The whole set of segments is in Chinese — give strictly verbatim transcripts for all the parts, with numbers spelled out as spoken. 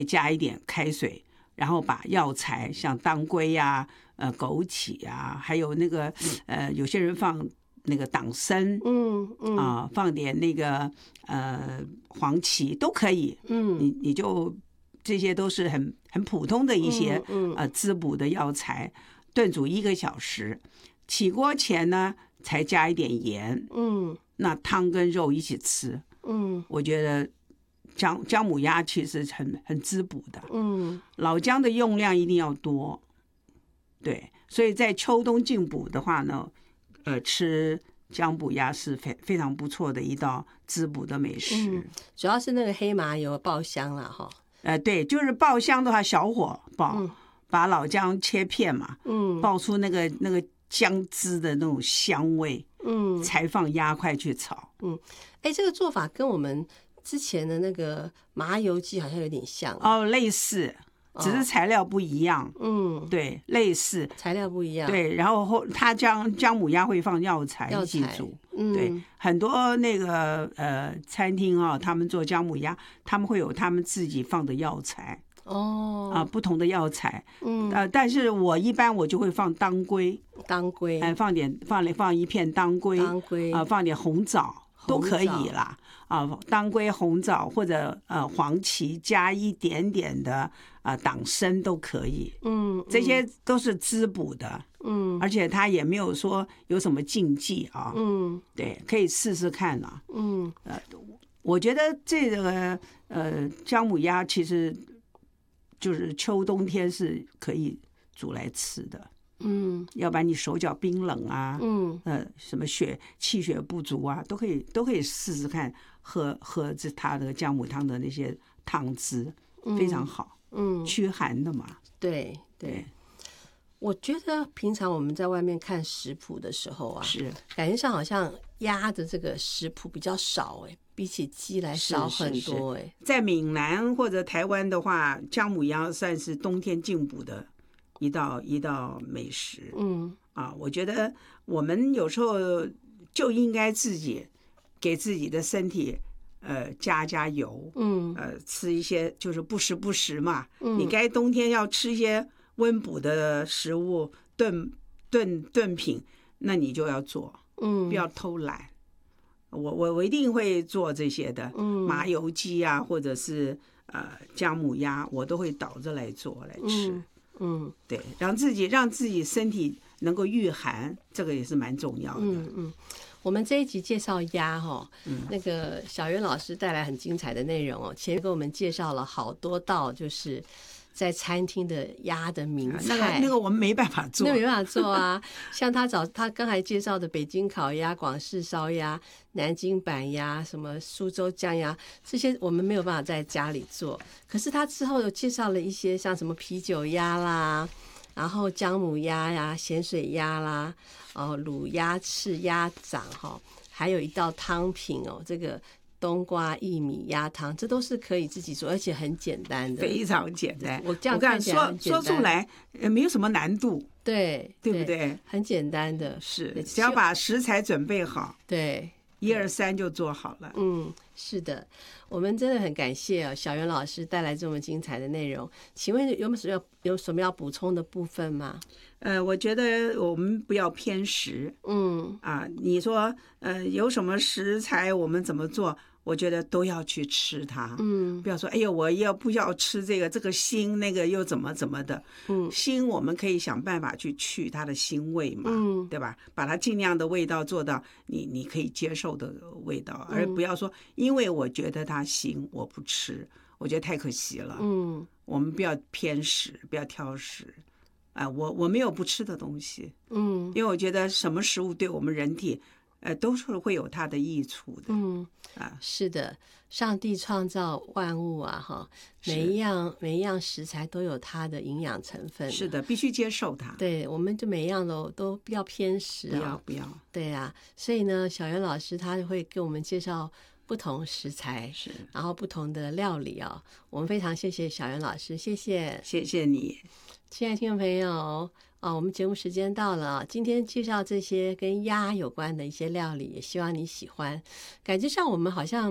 加一点开水，然后把药材像当归呀、呃枸杞啊，还有那个呃有些人放那个党参， 嗯嗯啊、放点那个呃黄芪都可以， 嗯， 你你就这些都是很很普通的一些嗯嗯呃滋补的药材，炖煮一个小时，起锅前呢才加一点盐， 嗯那汤跟肉一起吃， 嗯我觉得姜姜母鸭其实很很滋补的， 嗯老姜的用量一定要多，对，所以在秋冬进补的话呢，呃，吃姜母鸭是非非常不错的一道滋补的美食。 嗯，主要是那个黑麻油爆香了哈。 呃，对，就是爆香的话，小火爆， 嗯把老姜切片嘛， 嗯爆出那个那个姜汁的那种香味， 嗯才放鸭块去炒。 嗯，哎，这个做法跟我们之前的那个麻油鸡好像有点像哦，类似，只是材料不一样。 嗯， 对，类似。 材料不一样。 对，然后后它姜姜母鸭会放药材药材一起煮。 嗯， 对，很多那个呃餐厅啊，他们做姜母鸭，他们会有他们自己放的药材哦啊、不同的药材。 嗯， 呃，但是我一般我就会放当归， 当归， 哎、放点放放一片当归， 当归啊、放点红枣都可以红枣啦。啊，当归、红枣或者呃黄芪，加一点点的啊、呃党参都可以。 嗯， 这些都是滋补的， 嗯而且它也没有说有什么禁忌啊。 嗯对，可以试试看啊。 嗯我觉得这个呃姜母鸭其实就是秋冬天是可以煮来吃的， 嗯要不然你手脚冰冷啊， 嗯呃，什么血气血不足啊，都可以都可以试试看，喝喝这它的姜母汤的那些汤汁，非常好， 嗯， 驱寒的嘛。 对对对， 我觉得平常我们在外面看食谱的时候啊， 是感觉上好像鸭的这个食谱比较少哎，比起鸡来少很多哎。 在闽南或者台湾的话，姜母鸭算是冬天进补的一道一道美食。 嗯啊，我觉得我们有时候就应该自己给自己的身体呃加加油， 嗯呃吃一些就是不时不食嘛。 嗯你该冬天要吃一些温补的食物炖炖炖品，那你就要做， 嗯， 不要偷懒。我我我一定会做这些的， 嗯麻油鸡啊，或者是呃姜母鸭，我都会倒着来做来吃。 嗯嗯对，让自己让自己身体能够御寒，这个也是蛮重要的。 嗯嗯，我们这一集介绍鸭哈， 嗯那个小袁老师带来很精彩的内容哦，前面给我们介绍了好多道就是在餐厅的鸭的名菜， 那个那个我们没办法做， 那没办法做啊。像他早他刚才介绍的北京烤鸭、广式烧鸭、南京板鸭、什么苏州酱鸭，这些我们没有办法在家里做。可是他之后有介绍了一些像什么啤酒鸭啦，然后姜母鸭呀、咸水鸭啦，哦卤鸭翅、鸭掌哈，还有一道汤品哦，这个冬瓜薏米鸭汤，这都是可以自己做，而且很简单的。 非常简单。 我这样我看看起来说很简单说出来，呃没有什么难度， 对对不对？ 很简单的， 是， 对只要把食材准备好， 对， 一二三就做好了。 嗯，是的，我们真的很感谢哦，小袁老师带来这么精彩的内容。请问有没有什么有什么要补充的部分吗？ 呃，我觉得我们不要偏食嗯啊。你说，呃，有什么食材我们怎么做？我觉得都要去吃它。 嗯不要说，哎呦，我要不要吃这个？这个腥，那个又怎么怎么的？ 嗯腥我们可以想办法去去它的腥味嘛， 嗯对吧？把它尽量的味道做到你你可以接受的味道， 嗯而不要说，因为我觉得它腥，我不吃，我觉得太可惜了。 嗯我们不要偏食，不要挑食。啊、我我没有不吃的东西， 嗯因为我觉得什么食物对我们人体，呃，都是会有它的益处的。 嗯， 啊， 是的，上帝创造万物啊，哈，每一样每一样食材都有它的营养成分。 是的，必须接受它。 对，我们就每一样都都不要偏食不要啊。 不要， 对啊，所以呢，小袁老师他会给我们介绍不同食材， 是， 然后不同的料理啊、我们非常谢谢小袁老师，谢谢， 谢谢你。 亲爱的听众朋友啊、我们节目时间到了啊，今天介绍这些跟鸭有关的一些料理，也希望你喜欢。感觉上我们好像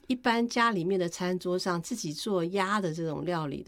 一般家里面的餐桌上自己做鸭的这种料理的